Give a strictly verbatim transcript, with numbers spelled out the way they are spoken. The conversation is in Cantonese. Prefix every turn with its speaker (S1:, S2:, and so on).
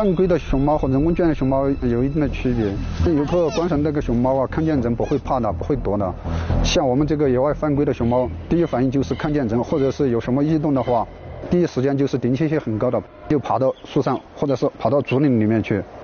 S1: 犯规的熊猫和人工圈的熊猫有一定的区别。游客观赏那个熊猫啊，看见人不会怕的，不会躲的。像我们这个野外犯规的熊猫，第一反应就是看见人或者是有什么异动的话，第一时间就是警惕性很高的，就爬到树上或者是跑到竹林里面去。